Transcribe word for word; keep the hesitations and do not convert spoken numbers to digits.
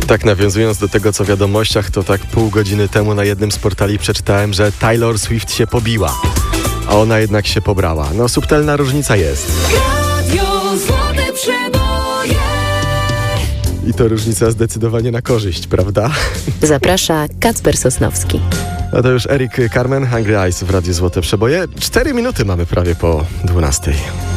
Tak, nawiązując do tego, co w wiadomościach, to tak pół godziny temu na jednym z portali przeczytałem, że Taylor Swift się pobiła, a ona jednak się pobrała. No, subtelna różnica jest. Radio Złote Przeboje. I to różnica zdecydowanie na korzyść, prawda? Zaprasza Kacper Sosnowski. A to już Eric Carmen, Hungry Eyes w Radiu Złote Przeboje. Cztery minuty mamy prawie po dwunastej.